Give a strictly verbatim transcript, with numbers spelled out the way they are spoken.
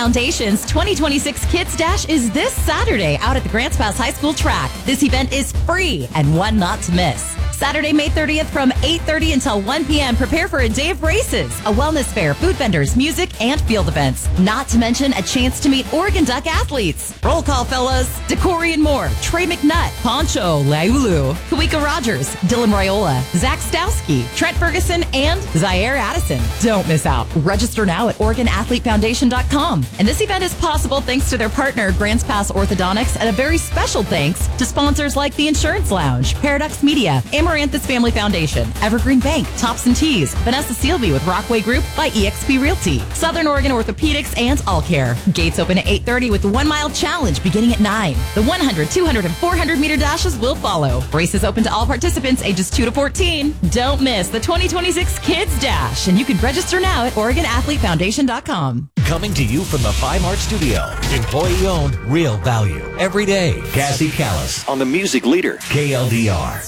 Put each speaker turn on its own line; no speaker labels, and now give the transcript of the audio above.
Foundation's twenty twenty-six Kids Dash is this Saturday out at the Grants Pass High School track. This event is free and one not to miss. Saturday, May thirtieth from eight thirty until one p.m. Prepare for a day of races, a wellness fair, food vendors, music, and field events. Not to mention a chance to meet Oregon Duck athletes. Roll call, fellas. Decorian Moore, Trey McNutt, Poncho Laulu, Kawika Rogers, Dylan Royola, Zach Stowski, Trent Ferguson, and Zaire Addison. Don't miss out. Register now at Oregon Athlete Foundation dot com. And this event is possible thanks to their partner, Grants Pass Orthodontics, and a very special thanks to sponsors like the Insurance Lounge, Paradox Media, Amaranthus Family Foundation, Evergreen Bank, Tops and Tees, Vanessa Sealby with Rockway Group by E X P Realty, Southern Oregon Orthopedics, and All Care. Gates open at eight thirty with the one mile challenge beginning at nine. The one hundred, two hundred, and four hundred meter dashes will follow. Races open to all participants ages two to fourteen. Don't miss the twenty twenty-six Kids Dash, and you can register now at Oregon Athlete Foundation dot com.
Coming to you from the Five Art Studio. Employee owned, real value. Every day. Cassie Callis on the Music Leader, K L D R.